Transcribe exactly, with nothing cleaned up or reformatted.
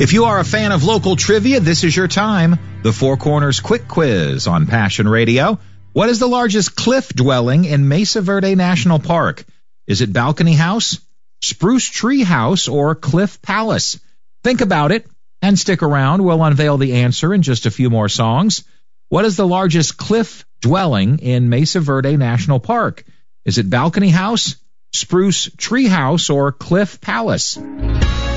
If you are a fan of local trivia, this is your time. The Four Corners Quick Quiz on Passion Radio. What is the largest cliff dwelling in Mesa Verde National Park? Is it Balcony House, Spruce Tree House, or Cliff Palace? Think about it and stick around. We'll unveil the answer in just a few more songs. What is the largest cliff dwelling in Mesa Verde National Park? Is it Balcony House, Spruce Tree House, or Cliff Palace?